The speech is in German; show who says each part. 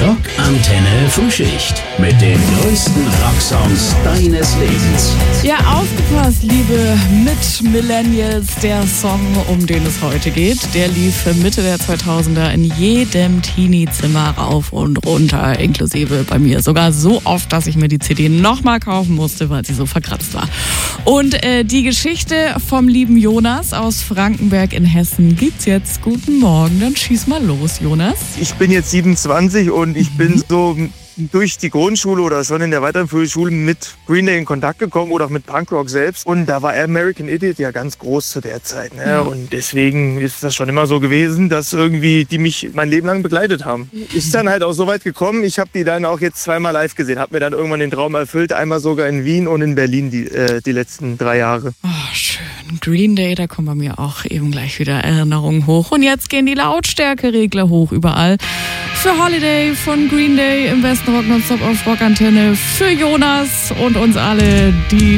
Speaker 1: Rockantenne Frühschicht mit den größten Rocksongs deines Lebens.
Speaker 2: Ja, aufgepasst, liebe Mit-Millennials, der Song, um den es heute geht, der lief Mitte der 2000er in jedem Teenie-Zimmer rauf und runter, inklusive bei mir sogar so oft, dass ich mir die CD nochmal kaufen musste, weil sie so verkratzt war. Und die Geschichte vom lieben Jonas aus Frankenberg in Hessen gibt's jetzt. Guten Morgen, dann schieß mal los, Jonas.
Speaker 3: Ich bin jetzt 27 und ich bin so durch die Grundschule oder schon in der weiterführenden Schule mit Green Day in Kontakt gekommen oder auch mit Punkrock selbst. Und da war American Idiot ja ganz groß zu der Zeit. Ne? Und deswegen ist das schon immer so gewesen, dass irgendwie die mich mein Leben lang begleitet haben. Ist dann halt auch so weit gekommen. Ich habe die dann auch jetzt zweimal live gesehen. Habe mir dann irgendwann den Traum erfüllt. Einmal sogar in Wien und in Berlin die letzten 3 Jahre.
Speaker 2: Oh, schön. Green Day, da kommen bei mir auch eben gleich wieder Erinnerungen hoch. Und jetzt gehen die Lautstärkeregler hoch überall. Für Holiday von Green Day im besten Rock nonstop auf Rockantenne. Für Jonas und uns alle, die